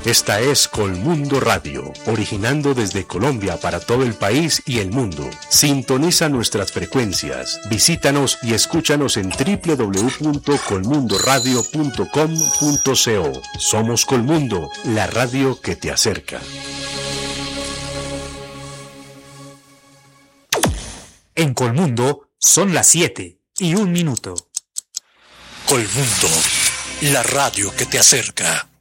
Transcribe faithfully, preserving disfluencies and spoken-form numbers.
Esta es Colmundo Radio, originando desde Colombia para todo el país y el mundo. Sintoniza nuestras frecuencias, visítanos y escúchanos en doble u doble u doble u punto colmundo radio punto com punto co. Somos Colmundo, la radio que te acerca. En Colmundo son las siete y un minuto. Colmundo, la radio que te acerca.